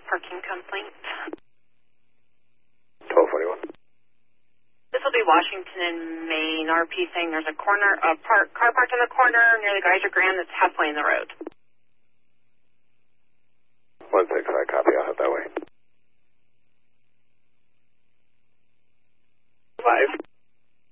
parking complaint. 1241. This will be Washington and Main. RP saying there's a car parked in the corner near the Geyser Grand that's halfway in the road. 165, copy. I'll head that way.